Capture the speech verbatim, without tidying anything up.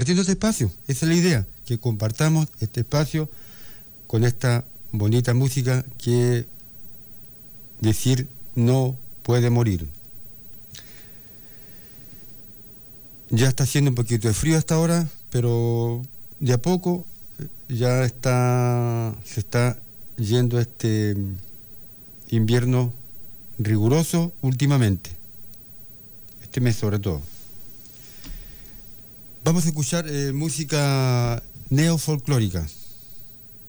compartiendo este espacio. Esa es la idea, que compartamos este espacio con esta bonita música que decir no puede morir. Ya está haciendo un poquito de frío hasta ahora, pero de a poco ya está se está yendo este invierno riguroso últimamente, este mes sobre todo. Vamos a escuchar eh, música neofolclórica.